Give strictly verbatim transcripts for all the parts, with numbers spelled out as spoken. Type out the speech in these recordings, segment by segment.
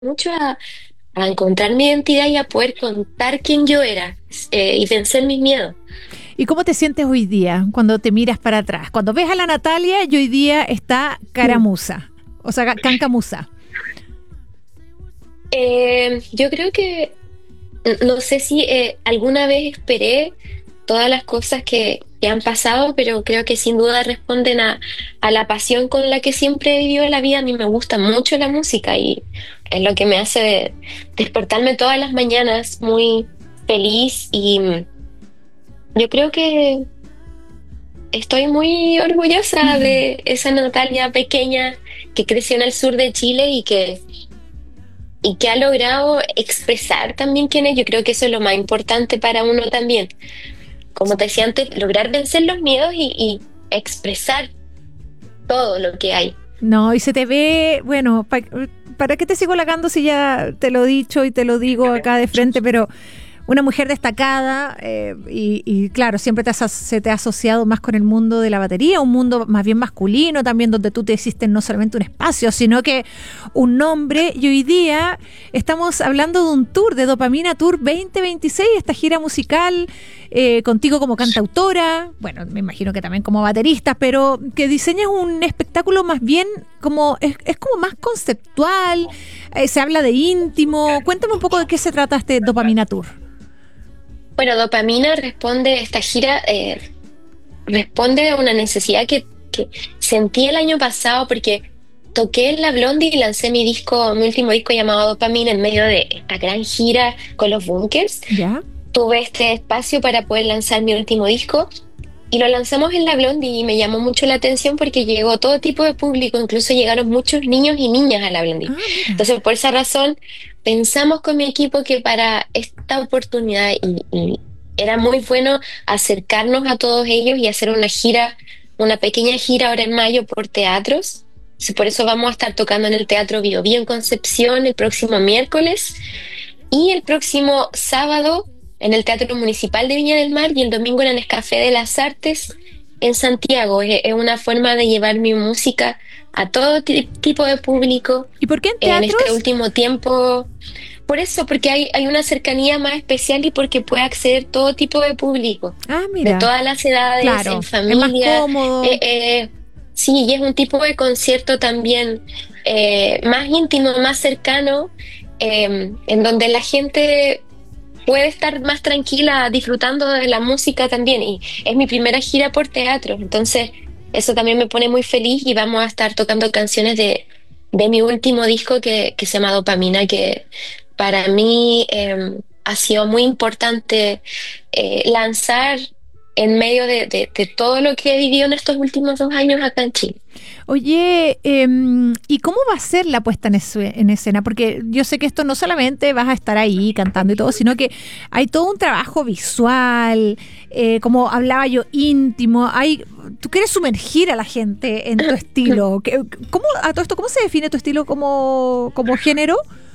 mucho a, a encontrar mi identidad y a poder contar quién yo era, eh, y vencer mis miedos. ¿Y cómo te sientes hoy día cuando te miras para atrás? Cuando ves a la Natalia y hoy día está Mm. caramuza, o sea, cancamuza. Eh, yo creo que, n- no sé si eh, alguna vez esperé todas las cosas que, que han pasado, pero creo que sin duda responden a, a la pasión con la que siempre he vivido la vida. A mí me gusta mucho la música y es lo que me hace despertarme todas las mañanas muy feliz y mm, yo creo que estoy muy orgullosa de esa Natalia pequeña que creció en el sur de Chile y que, y que ha logrado expresar también quién es. Yo creo que eso es lo más importante para uno también. Como te decía antes, lograr vencer los miedos y, y expresar todo lo que hay. No, y se te ve, bueno, pa- ¿para qué te sigo halagando si ya te lo he dicho y te lo digo acá de frente? Pero una mujer destacada, eh, y, y claro, siempre te has, se te ha asociado más con el mundo de la batería, un mundo más bien masculino también, donde tú te hiciste no solamente un espacio, sino que un nombre. Y hoy día estamos hablando de un tour, de Dopamina Tour veinte veintiséis, esta gira musical, eh, contigo como cantautora, bueno, me imagino que también como baterista, pero que diseñas un espectáculo más bien como, es, es como más conceptual, eh, se habla de íntimo. Cuéntame un poco de qué se trata este Dopamina Tour. Bueno, Dopamina responde, esta gira eh, responde a una necesidad que, que sentí el año pasado porque toqué en la Blondie y lancé mi disco, mi último disco llamado Dopamina en medio de esta gran gira con los Bunkers. ¿Ya? Tuve este espacio para poder lanzar mi último disco y lo lanzamos en la Blondie y me llamó mucho la atención porque llegó todo tipo de público, incluso llegaron muchos niños y niñas a la Blondie. Ah, mira. Entonces, por esa razón, pensamos con mi equipo que para esta oportunidad y, y era muy bueno acercarnos a todos ellos y hacer una gira, una pequeña gira ahora en mayo por teatros. Sí, por eso vamos a estar tocando en el Teatro Bio Bio en Concepción el próximo miércoles y el próximo sábado en el Teatro Municipal de Viña del Mar y el domingo en el Escafé de las Artes en Santiago. Es, es una forma de llevar mi música a todo ti- tipo de público ¿Y por qué en en este teatros? último tiempo. Por eso, porque hay, hay una cercanía más especial y porque puede acceder todo tipo de público, Ah, de mira, todas las edades, en claro, es más familia. Eh, cómodo. eh, sí, y es un tipo de concierto también eh, más íntimo, más cercano, eh, en donde la gente puede estar más tranquila disfrutando de la música también. Y es mi primera gira por teatro, entonces eso también me pone muy feliz y vamos a estar tocando canciones de, de mi último disco que, que se llama Dopamina, que para mí eh, ha sido muy importante eh, lanzar en medio de, de, de todo lo que he vivido en estos últimos dos años acá en Chile. Oye, eh, ¿y cómo va a ser la puesta en, esce- en escena? Porque yo sé que esto no solamente vas a estar ahí cantando y todo, sino que hay todo un trabajo visual, eh, como hablaba yo, íntimo. Hay, tú quieres sumergir a la gente en tu estilo. ¿Qué- ¿Cómo, a todo esto, cómo se define tu estilo como, como género?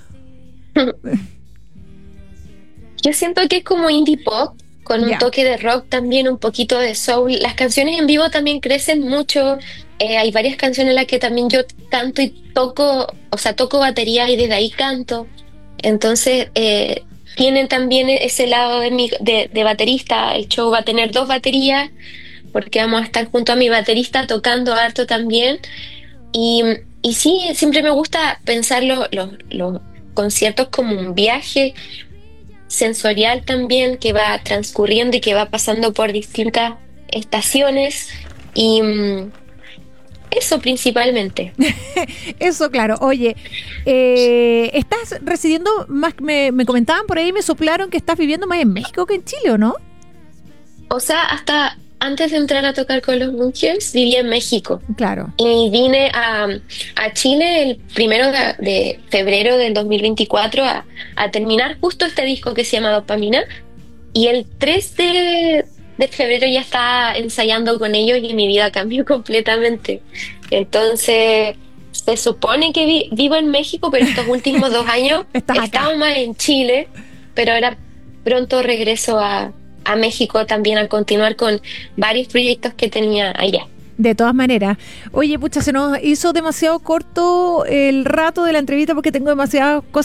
Yo siento que es como indie pop, con un Ya. toque de rock también, un poquito de soul. Las canciones en vivo también crecen mucho. Eh, hay varias canciones en las que también yo canto y toco, o sea, toco batería y desde ahí canto. Entonces, eh, tienen también ese lado de, mi, de, de baterista. El show va a tener dos baterías, porque vamos a estar junto a mi baterista tocando harto también. Y, y sí, siempre me gusta pensar los, los, los conciertos como un viaje sensorial también que va transcurriendo y que va pasando por distintas estaciones y mm, eso principalmente. Eso, claro. Oye, eh, estás residiendo más, me, me comentaban por ahí, me soplaron que estás viviendo más en México que en Chile, ¿o no? O sea, hasta antes de entrar a tocar con los Bunkers vivía en México Claro. y vine a, a Chile el primero de, de febrero del dos mil veinticuatro a, a terminar justo este disco que se llama Dopamina y el tres de, de febrero ya estaba ensayando con ellos y mi vida cambió completamente. Entonces, se supone que vi- vivo en México, pero estos últimos dos años Estás he acá. estado más en Chile, pero ahora pronto regreso a, a México también a continuar con varios proyectos que tenía allá. De todas maneras. Oye, pucha, se nos hizo demasiado corto el rato de la entrevista porque tengo demasiadas cosas